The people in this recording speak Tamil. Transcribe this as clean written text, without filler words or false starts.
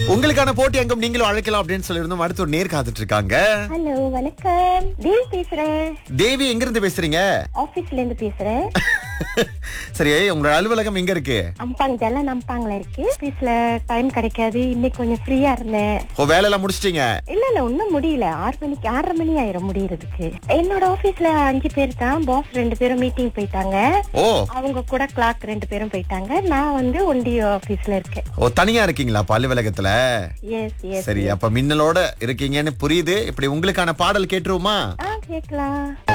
உங்களுக்கான போட்டி அங்கம் நீங்களும் அழைக்கலாம் அப்படின்னு சொல்லியிருந்தோம். அடுத்து ஒரு நேர் காத்துட்டு இருக்காங்க. ஹலோ, வணக்கம். தேவி பேசுறேன். தேவி எங்க இருந்து பேசுறீங்க? ஆபீஸ்ல இருந்து பேசுறேன். சரி, உங்களோட அலுவலகம் எங்க இருக்கு? அம்பாங் ஜெல்லன் அம்பாங்ல இருக்கு. ஆபீஸ்ல டைம் கிடைக்காது. இன்னைக்கு கொஞ்சம் ஃப்ரீயா இருந்தேன். வேலை எல்லாம் முடிச்சிட்டீங்க? இல்ல ஒண்ணும் முடியல. 6:30 மணி ஆயிரும் முடியறதுக்கு. என்னோட ஆபீஸ்ல 5 பேர் தான். பாஸ் 2 பேரும் மீட்டிங் போயிட்டாங்க. அவங்க கூட கிளாக் 2 பேரும் போயிட்டாங்க. நான் ஒண்டி ஆபீஸ்ல இருக்கேன். தனியா இருக்கீங்களா அப்ப அலுவலகத்துல? எஸ். சரி, அப்ப மின்னலோட இருக்கீங்கன்னு புரியுது. இப்படி உங்களுக்கான பாடல் கேட்டுருவோமா? கேட்கலாம்.